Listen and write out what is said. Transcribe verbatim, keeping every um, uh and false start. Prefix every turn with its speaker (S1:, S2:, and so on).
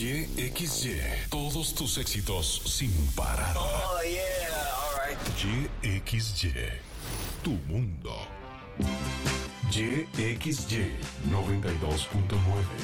S1: Y X Y. Todos tus éxitos sin parar.
S2: Oh, yeah. All right.
S1: Y X Y. Tu mundo. Y X Y noventa y dos punto nueve.